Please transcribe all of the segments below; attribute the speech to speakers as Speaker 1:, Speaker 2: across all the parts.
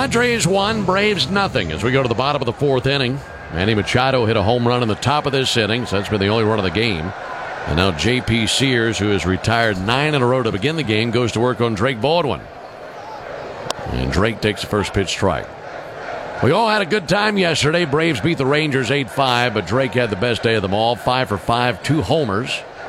Speaker 1: Padres 1, Braves nothing. As we go to the bottom of the fourth inning, Manny Machado hit a home run in the top of this inning, so that's been the only run of the game. And now J.P. Sears, who has retired 9 in a row to begin the game, goes to work on Drake Baldwin. And Drake takes the first pitch strike. We all had a good time yesterday. Braves beat the Rangers 8-5, but Drake had the best day of them all. 5 for 5, 2 homers.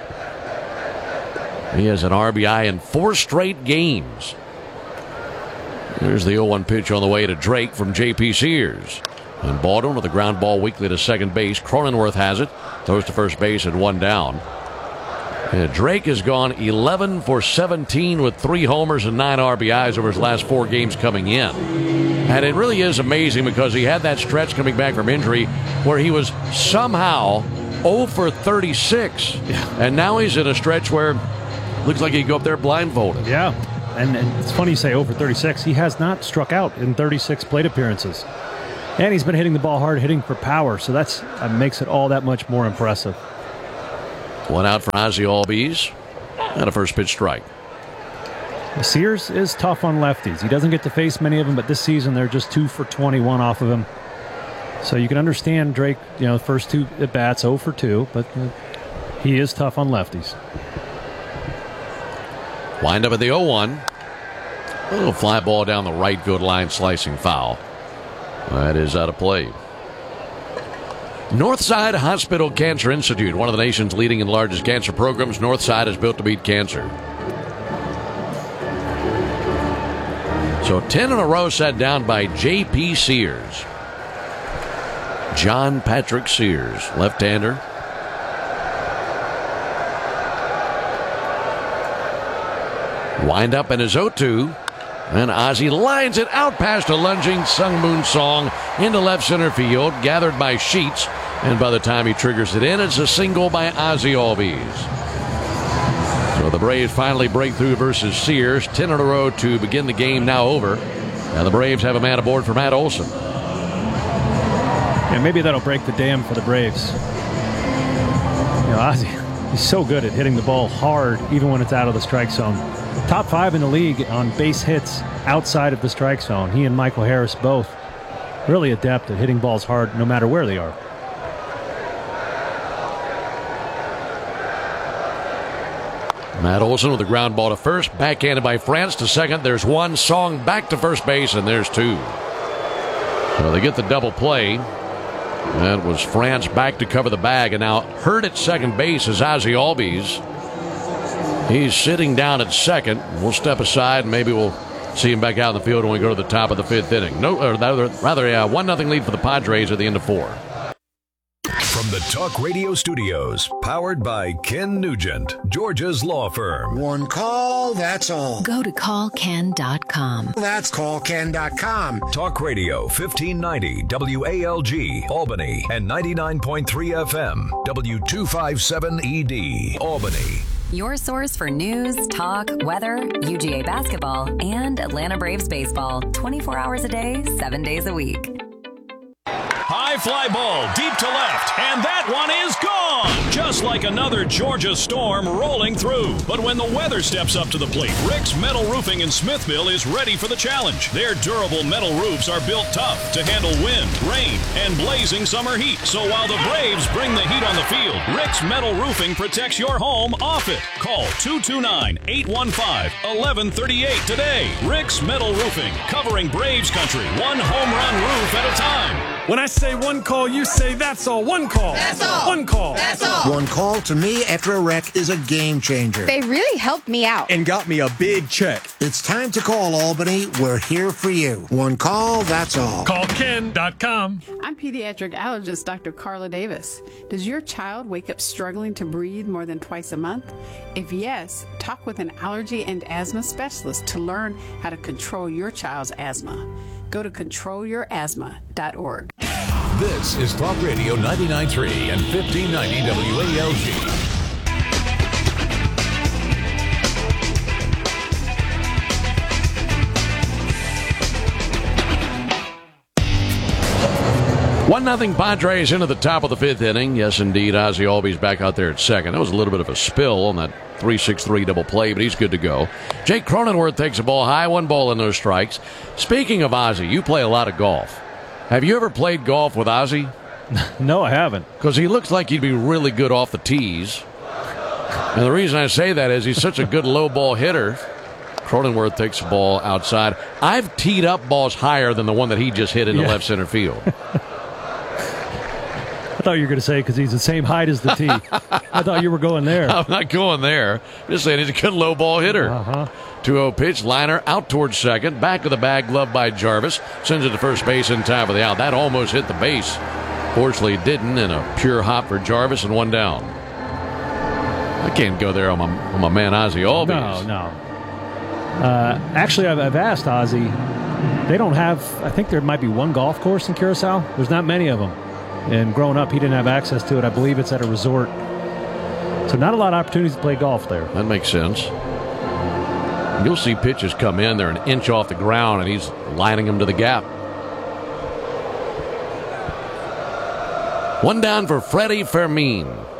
Speaker 1: He has an RBI in 4 straight games. There's the 0-1 pitch on the way to Drake from J.P. Sears. And Baldwin with a ground ball weakly to second base. Cronenworth has it. Throws to first base and 1 down. And Drake has gone 11 for 17 with 3 homers and 9 RBIs over his last 4 games coming in. And it really is amazing because he had that stretch coming back from injury where he was somehow 0 for 36. Yeah. And now he's in a stretch where it looks like he could go up there blindfolded.
Speaker 2: Yeah. And it's funny you say 0 for 36. He has not struck out in 36 plate appearances. And he's been hitting the ball hard, hitting for power. So that makes it all that much more impressive.
Speaker 1: 1 out for Ozzie Albies. And a first pitch strike.
Speaker 2: Sears is tough on lefties. He doesn't get to face many of them, but this season they're just 2 for 21 off of him. So you can understand Drake, the first 2 at bats, 0 for 2, but he is tough on lefties.
Speaker 1: Wind up at the 0-1. A little fly ball down the right field line, slicing foul. That is out of play. Northside Hospital Cancer Institute, one of the nation's leading and largest cancer programs. Northside is built to beat cancer. So 10 in a row set down by J.P. Sears. John Patrick Sears, left-hander. Wind up in his 0-2. And Ozzie lines it out past a lunging Sung Moon Song into left center field, gathered by Sheets. And by the time he triggers it in, it's a single by Ozzie Albies. So the Braves finally break through versus Sears. 10 in a row to begin the game, now over. And the Braves have a man aboard for Matt Olson.
Speaker 2: Yeah, maybe that'll break the dam for the Braves. Ozzie, he's so good at hitting the ball hard, even when it's out of the strike zone. Top 5 in the league on base hits outside of the strike zone. He and Michael Harris both really adept at hitting balls hard no matter where they are.
Speaker 1: Matt Olson with a ground ball to first, backhanded by France to second. There's 1, Song back to first base, and there's 2. So they get the double play. That was France back to cover the bag, and now hurt at second base is Ozzie Albies. He's sitting down at second. We'll step aside, and maybe we'll see him back out in the field when we go to the top of the 5th inning. Rather, a 1-0 lead for the Padres at the end of 4.
Speaker 3: From the Talk Radio Studios, powered by Ken Nugent, Georgia's law firm.
Speaker 4: One call, that's all.
Speaker 5: Go to callken.com.
Speaker 4: That's callken.com.
Speaker 3: Talk Radio 1590 WALG, Albany, and 99.3 FM, W257ED, Albany.
Speaker 5: Your source for news, talk, weather, UGA basketball, and Atlanta Braves baseball. 24 hours a day, 7 days a week.
Speaker 6: High fly ball deep to left, and that one is gone! Just like another Georgia storm rolling through. But when the weather steps up to the plate, Rick's Metal Roofing in Smithville is ready for the challenge. Their durable metal roofs are built tough to handle wind, rain, and blazing summer heat. So while the Braves bring the heat on the field, Rick's Metal Roofing protects your home off it. Call 229-815-1138 today. Rick's Metal Roofing, covering Braves country, one home run roof at a time.
Speaker 7: When I say one call, you say that's all. One call.
Speaker 4: That's all.
Speaker 7: One call.
Speaker 4: That's all. One call to me after a wreck is a game changer.
Speaker 8: They really helped me out.
Speaker 7: And got me a big check.
Speaker 4: It's time to call Albany. We're here for you. One call, that's all.
Speaker 7: Callken.com.
Speaker 9: I'm pediatric allergist Dr. Carla Davis. Does your child wake up struggling to breathe more than twice a month? If yes, talk with an allergy and asthma specialist to learn how to control your child's asthma. Go to controlyourasthma.org.
Speaker 3: This is Talk Radio 99.3 and 1590 WALG.
Speaker 1: 1-0 Padres into the top of the 5th inning. Yes, indeed, Ozzie Albies back out there at second. That was a little bit of a spill on that 3-6-3 double play, but he's good to go. Jake Cronenworth takes a ball high, 1 ball and no strikes. Speaking of Ozzie, you play a lot of golf. Have you ever played golf with Ozzie?
Speaker 2: No, I haven't.
Speaker 1: Because he looks like he'd be really good off the tees. And the reason I say that is he's such a good low ball hitter. Cronenworth takes the ball outside. I've teed up balls higher than the one that he just hit into left center field.
Speaker 2: I thought you were going to say because he's the same height as the tee. I thought you were going there.
Speaker 1: I'm not going there. Just saying he's a good low ball hitter. 2-0 pitch, liner out towards second. Back of the bag, gloved by Jarvis. Sends it to first base in time for the out. That almost hit the base. Fortunately, it didn't, and a pure hop for Jarvis and 1 down. I can't go there on my man Ozzie Albies.
Speaker 2: No. Actually, I've asked Ozzie. They don't have, I think there might be 1 golf course in Curacao. There's not many of them. And growing up, he didn't have access to it. I believe it's at a resort. So not a lot of opportunities to play golf there.
Speaker 1: That makes sense. You'll see pitches come in. They're an inch off the ground, and he's lining them to the gap. 1 down for Freddie Fermin.